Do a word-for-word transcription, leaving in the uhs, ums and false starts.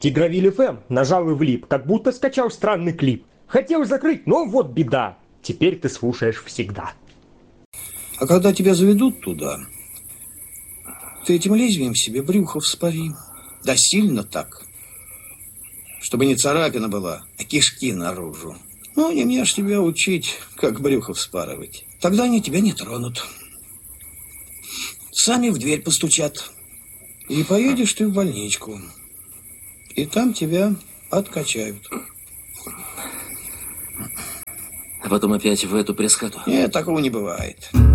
Тигровиль эф эм нажал и влип, как будто скачал странный клип. Хотел закрыть, но вот беда. Теперь ты слушаешь всегда. А когда тебя заведут туда, ты этим лезвием себе брюхо вспори. Да сильно так, чтобы не царапина была, а кишки наружу. Ну, не мне ж тебя учить, как брюхо вспарывать. Тогда они тебя не тронут. Сами в дверь постучат. И поедешь ты в больничку. И там тебя откачают. А потом опять в эту пресс-хату? Нет, такого не бывает.